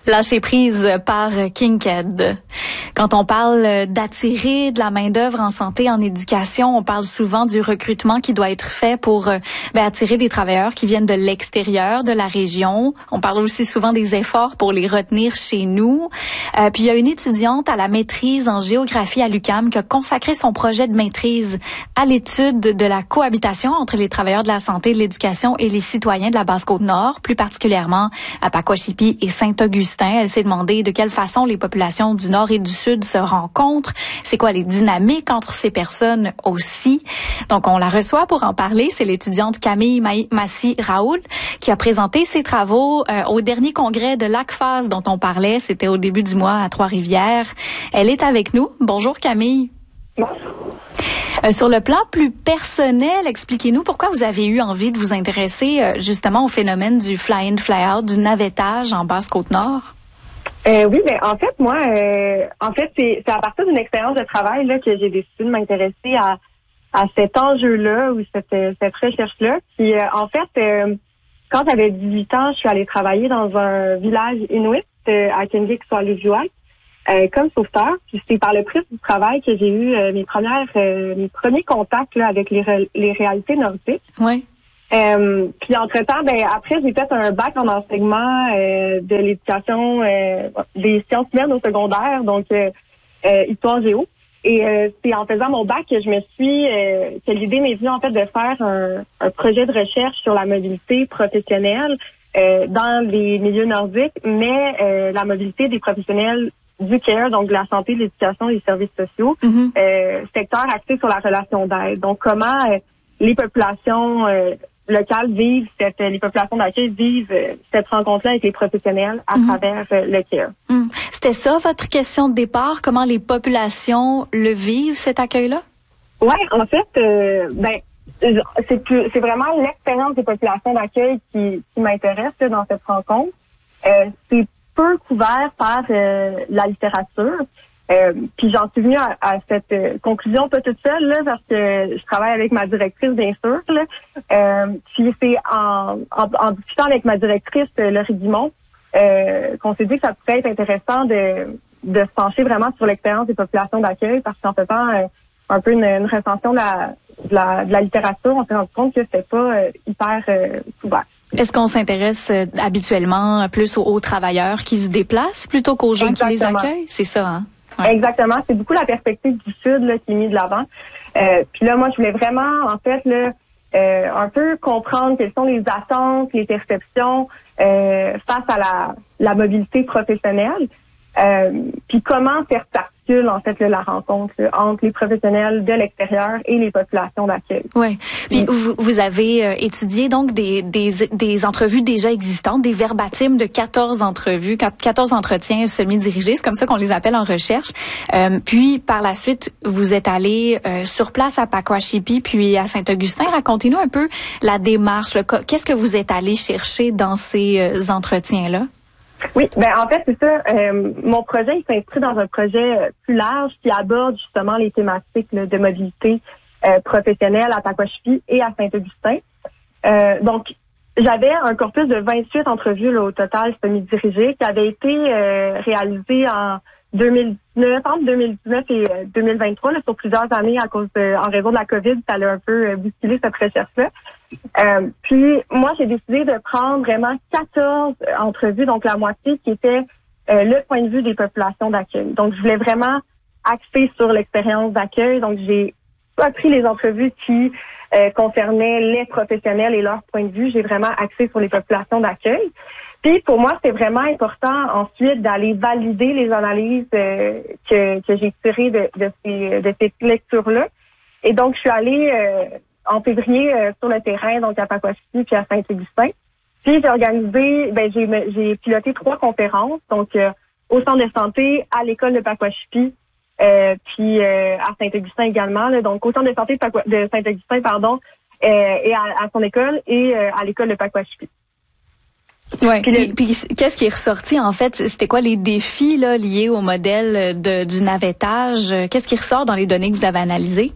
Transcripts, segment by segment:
Lâcher prise par Kinked. Quand on parle d'attirer de la main-d'œuvre en santé, en éducation, on parle souvent du recrutement qui doit être fait pour attirer des travailleurs qui viennent de l'extérieur de la région. On parle aussi souvent des efforts pour les retenir chez nous. Puis il y a une étudiante à la maîtrise en géographie à l'UQAM qui a consacré son projet de maîtrise à l'étude de la cohabitation entre les travailleurs de la santé, de l'éducation et les citoyens de la Basse-Côte-Nord, plus particulièrement à Pakwashipi et Saint-Augustin. Elle s'est demandé de quelle façon les populations du Nord et du Sud se rencontrent. C'est quoi les dynamiques entre ces personnes aussi. Donc, on la reçoit pour en parler. C'est l'étudiante Camille Massi-Raoul qui a présenté ses travaux au dernier congrès de l'ACFAS dont on parlait. C'était au début du mois à Trois-Rivières. Elle est avec nous. Bonjour Camille. Sur le plan plus personnel, expliquez-nous pourquoi vous avez eu envie de vous intéresser justement au phénomène du fly-in, fly-out, du navettage en Basse-Côte-Nord. Oui, ben en fait, moi, c'est à partir d'une expérience de travail là que j'ai décidé de m'intéresser à cet enjeu-là ou cette recherche-là. Puis en fait, quand j'avais 18 ans, je suis allée travailler dans un village inuit à Kengick-Swaluvjuaq comme sauveteur. Puis c'est par le prisme du travail que j'ai eu mes premiers contacts là, avec les réalités nordiques. Oui. Puis entre-temps, après, j'ai fait un bac en enseignement de l'éducation des sciences humaines au secondaire, donc histoire géo. Et c'est en faisant mon bac que que l'idée m'est venue en fait de faire un projet de recherche sur la mobilité professionnelle dans les milieux nordiques, mais la mobilité des professionnels du care, donc de la santé, de l'éducation et des services sociaux, secteur axé sur la relation d'aide. Donc comment les populations locales vivent les populations d'accueil vivent cette rencontre-là avec les professionnels à travers le care. C'était ça votre question de départ, comment les populations le vivent, cet accueil-là? Ouais, en fait, c'est vraiment l'expérience des populations d'accueil qui m'intéresse là, dans cette rencontre. C'est peu couvert par la littérature. Puis j'en suis venue à cette conclusion pas toute seule là, parce que je travaille avec ma directrice bien sûr. Là. Puis c'est en discutant avec ma directrice Laurie Dumont qu'on s'est dit que ça pourrait être intéressant de se pencher vraiment sur l'expérience des populations d'accueil parce qu'en faisant un peu une recension de la littérature, on s'est rendu compte que c'était pas hyper couvert. Est-ce qu'on s'intéresse habituellement plus aux travailleurs qui se déplacent plutôt qu'aux gens qui les accueillent? C'est ça, hein? Ouais. Exactement. C'est beaucoup la perspective du Sud là, qui est mise de l'avant. Puis là, moi, je voulais vraiment, en fait, là, un peu comprendre quelles sont les attentes, les perceptions face à la mobilité professionnelle. Puis comment faire s'articule en fait la rencontre là, entre les professionnels de l'extérieur et les populations d'accueil. Oui. Puis vous avez étudié donc des entrevues déjà existantes, des verbatims de 14 entrevues, 14 entretiens semi-dirigés, c'est comme ça qu'on les appelle en recherche. Puis par la suite, vous êtes allé sur place à Pakwashipi puis à Saint-Augustin. Racontez-nous un peu la démarche. Là. Qu'est-ce que vous êtes allé chercher dans ces entretiens-là? Oui, en fait, c'est ça. Mon projet, il s'inscrit dans un projet plus large qui aborde justement les thématiques là, de mobilité professionnelle à Pakwashipi et à Saint-Augustin. Donc, j'avais un corpus de 28 entrevues là, au total semi-dirigées qui avait été réalisé entre 2019 et 2023 là, sur plusieurs années en raison de la COVID, ça a un peu bousculé cette recherche-là. Puis moi, j'ai décidé de prendre vraiment 14 entrevues, donc la moitié qui était le point de vue des populations d'accueil. Donc, je voulais vraiment axer sur l'expérience d'accueil. Donc, j'ai pas pris les entrevues qui concernaient les professionnels et leur point de vue. J'ai vraiment axé sur les populations d'accueil. Puis pour moi, c'est vraiment important ensuite d'aller valider les analyses que j'ai tirées de ces lectures-là. Et donc, je suis allée en février sur le terrain, donc à Pakwashipi puis à Saint-Augustin. Puis j'ai organisé, j'ai piloté 3 conférences, donc au centre de santé, à l'école de Pakwashipi, puis à Saint-Augustin également. Là, donc au centre de santé de Saint-Augustin, et à son école et à l'école de Pakwashipi. Ouais. Puis qu'est-ce qui est ressorti en fait? C'était quoi les défis là liés au modèle du navettage? Qu'est-ce qui ressort dans les données que vous avez analysées?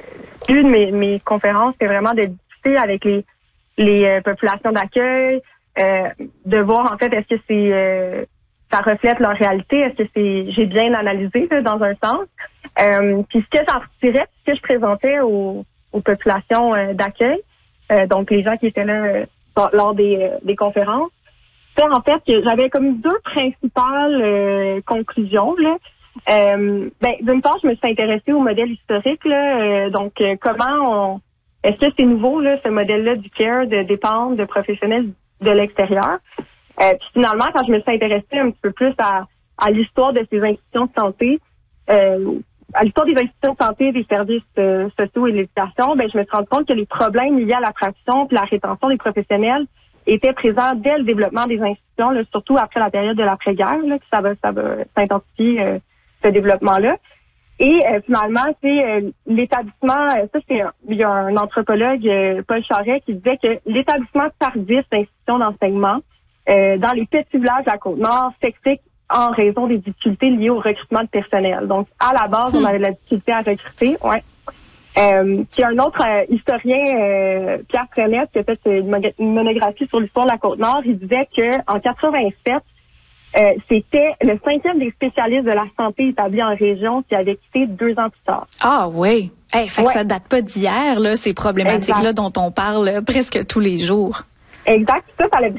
Une de mes conférences, c'est vraiment de discuter avec les populations d'accueil, de voir en fait est-ce que c'est ça reflète leur réalité, est-ce que j'ai bien analysé là, dans un sens. Puis ce que j'en retirais, ce que je présentais aux populations d'accueil, donc les gens qui étaient là lors des conférences, c'est en fait que j'avais comme deux principales conclusions là. D'une part, je me suis intéressée au modèle historique là, donc comment est-ce que c'est nouveau là, ce modèle-là du care de dépendre de professionnels de l'extérieur. Puis finalement, quand je me suis intéressée un petit peu plus à l'histoire de ces institutions de santé, à l'histoire des institutions de santé, des services sociaux et de l'éducation, je me suis rendu compte que les problèmes liés à l'attraction et la rétention des professionnels étaient présents dès le développement des institutions, là, surtout après la période de l'après-guerre, là, que ça va s'intensifier ce développement-là. Et finalement, c'est l'établissement, il y a un anthropologue, Paul Charret, qui disait que l'établissement tardif d'institutions d'enseignement dans les petits villages de la Côte-Nord s'explique en raison des difficultés liées au recrutement de personnel. Donc, à la base, on avait de la difficulté à recruter. Ouais. Puis un autre historien, Pierre Frenette, qui a fait une monographie sur l'histoire de la Côte-Nord, il disait que en 87, c'était le 5e des spécialistes de la santé établis en région qui avait quitté 2 ans plus tard. Ah oui. Fait que ça date pas d'hier, là, ces problématiques-là dont on parle presque tous les jours. Exact. Ça